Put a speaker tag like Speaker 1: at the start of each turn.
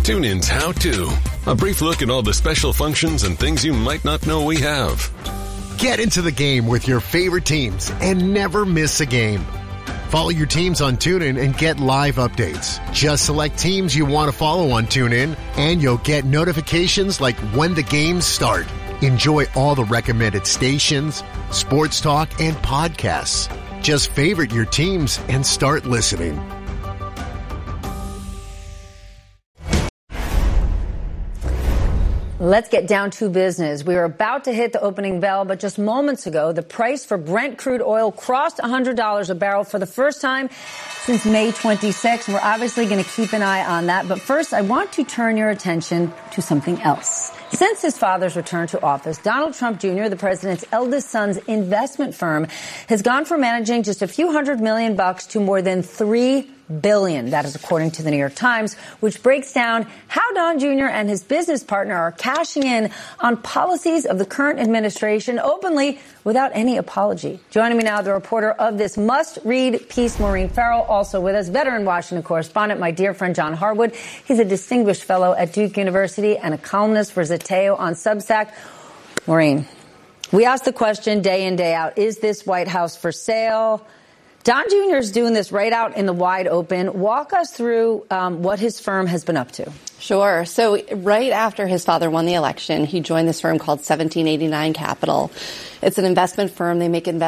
Speaker 1: TuneIn's How To. A brief look at all the special functions and things you might not know we have.
Speaker 2: Get into the game with your favorite teams and never miss a game. Follow your teams on TuneIn and get live updates. Just select teams you want to follow on TuneIn, and you'll get notifications like when the games start. Enjoy all the recommended stations, sports talk, and podcasts. Just favorite your teams and start listening.
Speaker 3: Let's get down to business. We are about to hit the opening bell, but just moments ago, the price for Brent crude oil crossed $100 a barrel for the first time since May 26. We're obviously going to keep an eye on that. But first, I want to turn your attention to something else. Since his father's return to office, Donald Trump Jr., the president's eldest son's investment firm, has gone from managing just a few $100 million to more than $3 billion. That is according to the New York Times, which breaks down how Don Jr. and his business partner are cashing in on policies of the current administration openly without any apology. Joining me now, the reporter of this must-read piece, Maureen Farrell, also with us, veteran Washington correspondent, my dear friend John Harwood. He's a distinguished fellow at Duke University and a columnist for Zateo on Substack. Maureen, we ask the question day in, day out, is this White House for sale? Don Jr. is doing this right out in the wide open. Walk us through what his firm has been up to.
Speaker 4: Sure. So right after his father won the election, he joined this firm called 1789 Capital. It's an investment firm. They make investments